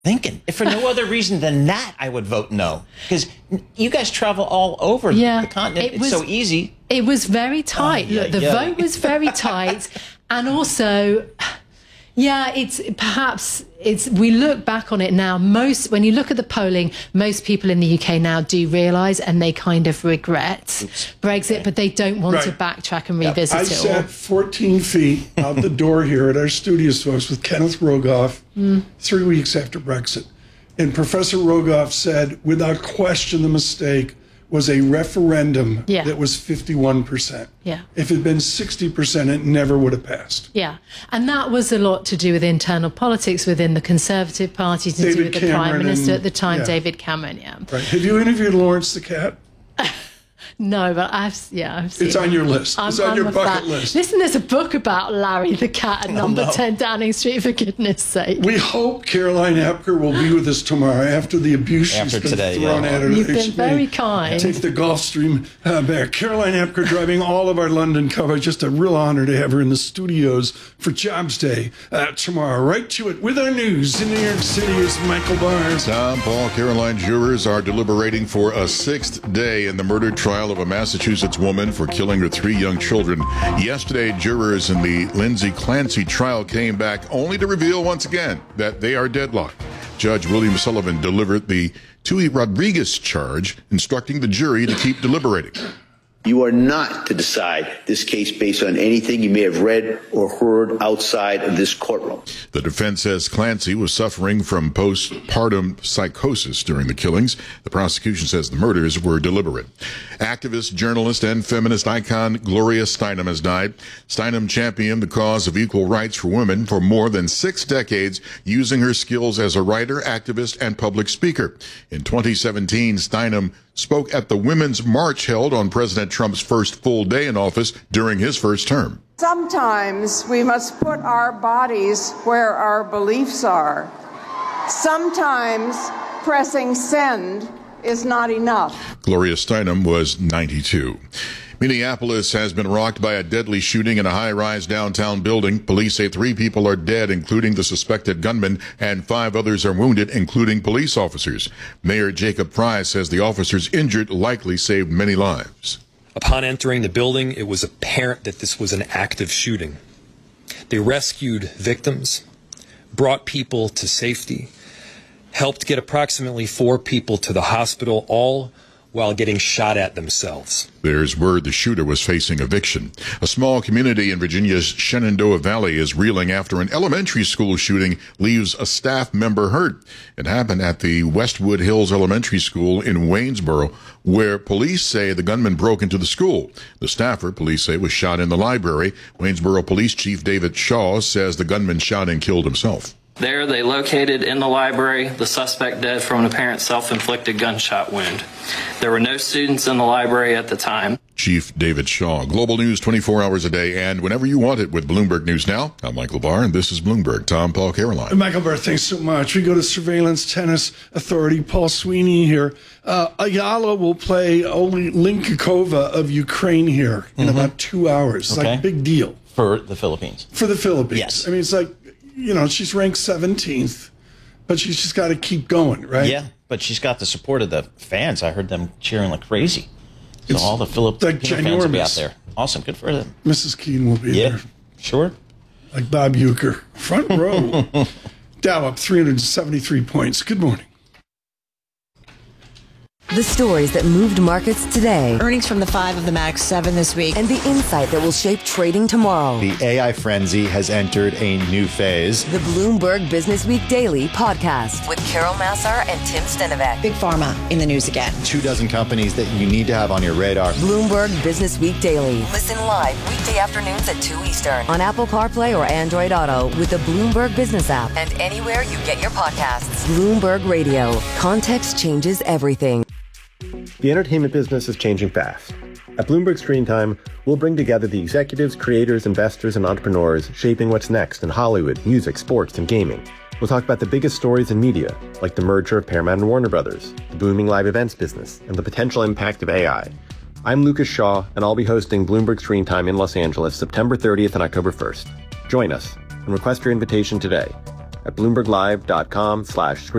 thinking? If for no other reason than that, I would vote no. Because you guys travel all over the continent. It's so easy. It was very tight. Look, the vote was very tight. And also, we look back on it now. When you look at the polling, most people in the UK now do realise, and they kind of regret Brexit, but they don't want to backtrack and revisit it all. I sat 14 feet out the door here at our studios, folks, with Kenneth Rogoff 3 weeks after Brexit. And Professor Rogoff said, without question, the mistake was a referendum that was 51%. Yeah. If it had been 60%, it never would have passed. Yeah. And that was a lot to do with internal politics within the Conservative Party, to do with the Prime Minister at the time, David Cameron. Yeah. Right. Have you interviewed Lawrence the Cat? No, but I've seen it's on your list. It's on your bucket list. Listen, there's a book about Larry the Cat at number 10 Downing Street, for goodness sake. We hope Caroline Apker will be with us tomorrow after the abuse she's been thrown at her. You've been very kind. Take the Gulfstream back. Caroline Apker driving all of our London coverage. Just a real honor to have her in the studios for Jobs Day tomorrow. Right to it with our news. In New York City is Michael Barnes. Tom, Paul, Caroline, jurors are deliberating for a sixth day in the murder trial of a Massachusetts woman for killing her 3 young children. Yesterday, jurors in the Lindsay Clancy trial came back only to reveal once again that they are deadlocked. Judge William Sullivan delivered the Tui Rodriguez charge, instructing the jury to keep deliberating. You are not to decide this case based on anything you may have read or heard outside of this courtroom. The defense says Clancy was suffering from postpartum psychosis during the killings. The prosecution says the murders were deliberate. Activist, journalist, and feminist icon Gloria Steinem has died. Steinem championed the cause of equal rights for women for more than 6 decades, using her skills as a writer, activist, and public speaker. In 2017, Steinem spoke at the Women's March held on President Trump's first full day in office during his first term. Sometimes we must put our bodies where our beliefs are. Sometimes pressing send is not enough. Gloria Steinem was 92. Minneapolis has been rocked by a deadly shooting in a high-rise downtown building. Police say 3 people are dead, including the suspected gunman, and 5 others are wounded, including police officers. Mayor Jacob Fry says the officers injured likely saved many lives. Upon entering the building, it was apparent that this was an active shooting. They rescued victims, brought people to safety, helped get approximately 4 people to the hospital, all while getting shot at themselves. There's word the shooter was facing eviction. A small community in Virginia's Shenandoah Valley is reeling after an elementary school shooting leaves a staff member hurt. It happened at the Westwood Hills Elementary School in Waynesboro, where police say the gunman broke into the school. The staffer, police say, was shot in the library. Waynesboro Police Chief David Shaw says the gunman shot and killed himself. There, they located in the library the suspect dead from an apparent self-inflicted gunshot wound. There were no students in the library at the time. Chief David Shaw. Global news 24 hours a day and whenever you want it with Bloomberg News Now. I'm Michael Barr, and this is Bloomberg. Tom, Paul, Caroline. Michael Barr, thanks so much. We go to Surveillance Tennis Authority. Paul Sweeney here. Ayala will play Olympikova of Ukraine here in about 2 hours. It's like a big deal. For the Philippines. For the Philippines. Yes. I mean, it's like, you know, she's ranked 17th, but she's just got to keep going, right? Yeah, but she's got the support of the fans. I heard them cheering like crazy. So all the Filipino fans will be out there. Awesome, good for them. Mrs. Keene will be there. Sure. Like Bob Uecker. Front row. Dow up 373 points. Good morning. The stories that moved markets today. Earnings from the 5 of the Max 7 this week. And the insight that will shape trading tomorrow. The AI frenzy has entered a new phase. The Bloomberg Business Week Daily podcast with Carol Massar and Tim Stenovec. Big Pharma in the news again. 24 companies that you need to have on your radar. Bloomberg Business Week Daily. Listen live weekday afternoons at 2 Eastern on Apple CarPlay or Android Auto with the Bloomberg Business app and anywhere you get your podcasts. Bloomberg Radio. Context changes everything. The entertainment business is changing fast. At Bloomberg Screen Time, we'll bring together the executives, creators, investors, and entrepreneurs shaping what's next in Hollywood, music, sports, and gaming. We'll talk about the biggest stories in media, like the merger of Paramount and Warner Brothers, the booming live events business, and the potential impact of AI. I'm Lucas Shaw, and I'll be hosting Bloomberg Screen Time in Los Angeles September 30th and October 1st. Join us and request your invitation today. at bloomberglive.com/screen